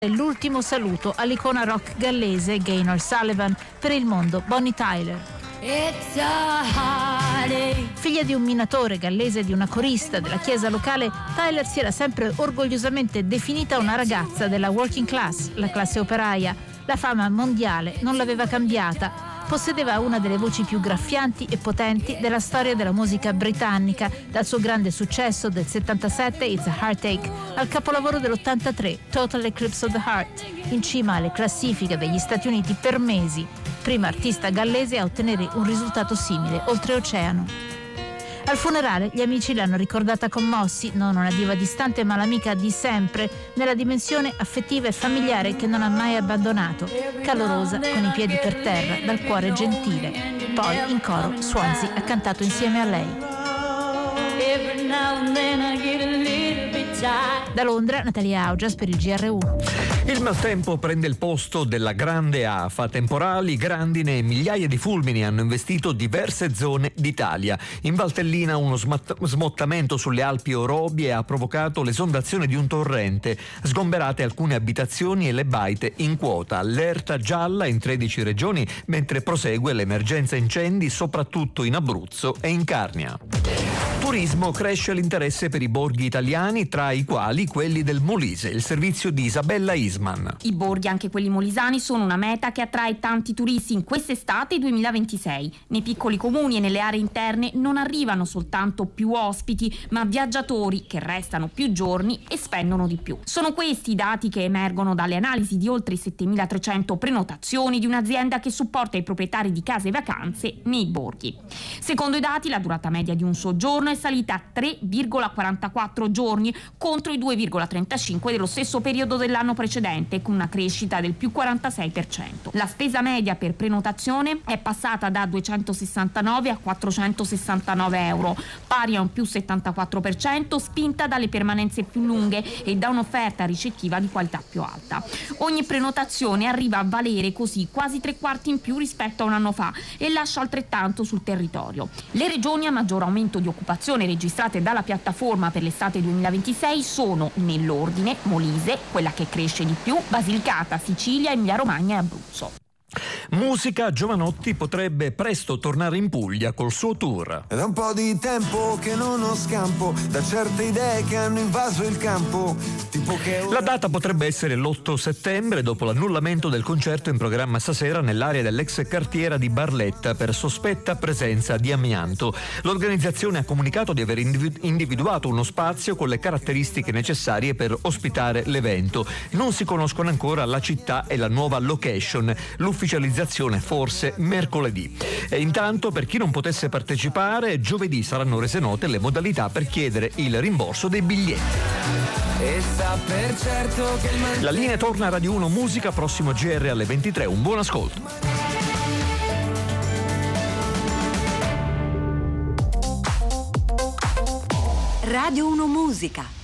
L'ultimo saluto all'icona rock gallese Gaynor Sullivan, per il mondo Bonnie Tyler. Figlia di un minatore gallese e di una corista della chiesa locale, Tyler si era sempre orgogliosamente definita una ragazza della working class, la classe operaia. La fama mondiale non l'aveva cambiata. Possedeva una delle voci più graffianti e potenti della storia della musica britannica, dal suo grande successo del 77 It's a Heartache al capolavoro dell'83 Total Eclipse of the Heart, in cima alle classifiche degli Stati Uniti per mesi, prima artista gallese a ottenere un risultato simile oltreoceano. Al funerale gli amici l'hanno ricordata commossi, non una diva distante ma l'amica di sempre, nella dimensione affettiva e familiare che non ha mai abbandonato, calorosa, con i piedi per terra, dal cuore gentile. Poi in coro Swansea ha cantato insieme a lei. Da Londra Natalia Augias per il GR1. Il maltempo prende il posto della grande afa. Temporali, grandine e migliaia di fulmini hanno investito diverse zone d'Italia. In Valtellina uno smottamento sulle Alpi Orobie ha provocato l'esondazione di un torrente, sgomberate alcune abitazioni e le baite in quota. Allerta gialla in 13 regioni, mentre prosegue l'emergenza incendi soprattutto in Abruzzo e in Carnia. Turismo, cresce l'interesse per i borghi italiani, tra i quali quelli del Molise, il servizio di Isabella Isman. I borghi, anche quelli molisani, sono una meta che attrae tanti turisti in quest'estate 2026. Nei piccoli comuni e nelle aree interne non arrivano soltanto più ospiti, ma viaggiatori che restano più giorni e spendono di più. Sono questi i dati che emergono dalle analisi di oltre 7.300 prenotazioni di un'azienda che supporta i proprietari di case e vacanze nei borghi. Secondo i dati, la durata media di un soggiorno è salita a 3,44 giorni contro i 2,35 dello stesso periodo dell'anno precedente, con una crescita del più 46%. La spesa media per prenotazione è passata da 269 a 469 euro, pari a un più 74%, spinta dalle permanenze più lunghe e da un'offerta ricettiva di qualità più alta. Ogni prenotazione arriva a valere così quasi 3/4 in più rispetto a un anno fa e lascia altrettanto sul territorio. Le regioni a maggior aumento di occupazione registrate dalla piattaforma per l'estate 2026 sono, nell'ordine, Molise, quella che cresce di più, Basilicata, Sicilia, Emilia-Romagna e Abruzzo. Musica, Giovanotti potrebbe presto tornare in Puglia col suo tour. È da un po' di tempo che non ho scampo da certe idee che hanno invaso il campo. La data potrebbe essere l'8 settembre, dopo l'annullamento del concerto in programma stasera nell'area dell'ex cartiera di Barletta per sospetta presenza di amianto. L'organizzazione ha comunicato di aver individuato uno spazio con le caratteristiche necessarie per ospitare l'evento. Non si conoscono ancora la città e la nuova location. L'ufficializzazione forse mercoledì. E intanto, per chi non potesse partecipare, giovedì saranno rese note le modalità per chiedere il rimborso dei biglietti. La linea torna a Radio 1 Musica, prossimo GR alle 23. Un buon ascolto. Radio 1 Musica.